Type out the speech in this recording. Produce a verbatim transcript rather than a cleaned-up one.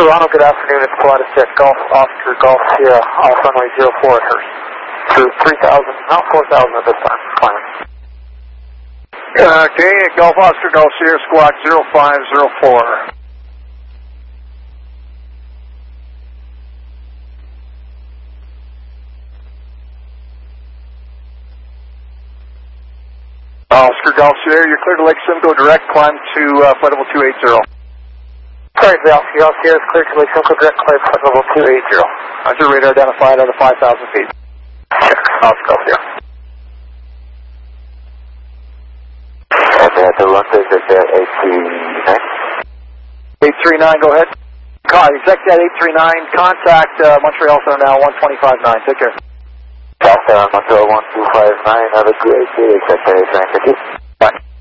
Toronto, good afternoon. It's Pilatus Jet Golf Oscar Golf Sierra off runway zero four at Hurst. Through three thousand, not four thousand at this time, climbing. Uh, okay, Golf Oscar Golf Sierra Squawk zero five zero four. Oscar Golf Sierra, you're clear to Lake Simcoe direct, climb to uh, flight level two eighty. Sorry, the Oscar Golf Sierra is clear to Lake Simcoe direct, climb flight level two eighty. Roger, radar identified out of five thousand feet. Check, Oscar Golf Sierra. Okay, the runway is at eight three nine. eight three nine, go ahead. Car, exact at eight three nine, contact uh, Montreal Center now, one twenty-five nine, take care. Alpha Montreal one two five nine, have a great day, exact eight three nine, thank you.